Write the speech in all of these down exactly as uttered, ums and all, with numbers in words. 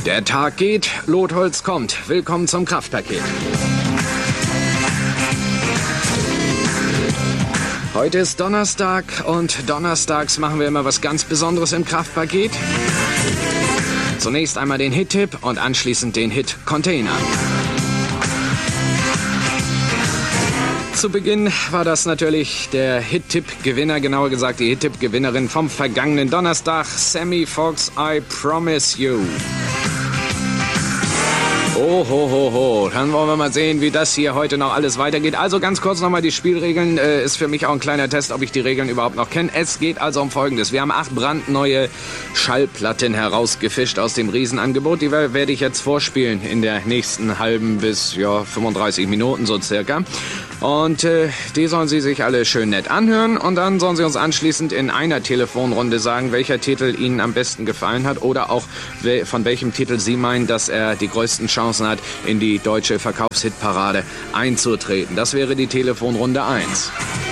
Der Tag geht, Lotholz kommt. Willkommen zum Kraftpaket. Heute ist Donnerstag und donnerstags machen wir immer was ganz Besonderes im Kraftpaket. Zunächst einmal den Hit-Tipp und anschließend den Hit-Container. Zu Beginn war das natürlich der Hit-Tipp-Gewinner, genauer gesagt die Hit-Tipp-Gewinnerin vom vergangenen Donnerstag, Sammy Fox, I Promise You. Oh, ho, ho, ho. Dann wollen wir mal sehen, wie das hier heute noch alles weitergeht. Also ganz kurz nochmal die Spielregeln. Äh, ist für mich auch ein kleiner Test, ob ich die Regeln überhaupt noch kenne. Es geht also um Folgendes. Wir haben acht brandneue Schallplatten herausgefischt aus dem Riesenangebot. Die werde ich jetzt vorspielen in der nächsten halben bis ja, fünfunddreißig Minuten so circa. Und äh, die sollen Sie sich alle schön nett anhören. Und dann sollen Sie uns anschließend in einer Telefonrunde sagen, welcher Titel Ihnen am besten gefallen hat. Oder auch we- von welchem Titel Sie meinen, dass er die größten Chancen hat, in die deutsche Verkaufshitparade einzutreten. Das wäre die Telefonrunde eins.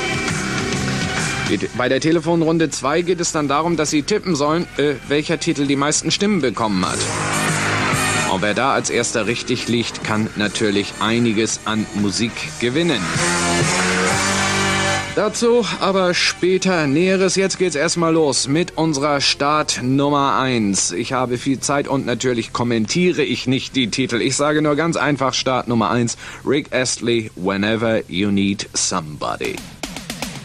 Bei der Telefonrunde zwei geht es dann darum, dass Sie tippen sollen, äh, welcher Titel die meisten Stimmen bekommen hat. Und wer da als erster richtig liegt, kann natürlich einiges an Musik gewinnen. Dazu aber später Näheres. Jetzt geht's erstmal los mit unserer Start Nummer eins. Ich habe viel Zeit und natürlich kommentiere ich nicht die Titel. Ich sage nur ganz einfach Start Nummer eins. Rick Astley, Whenever You Need Somebody.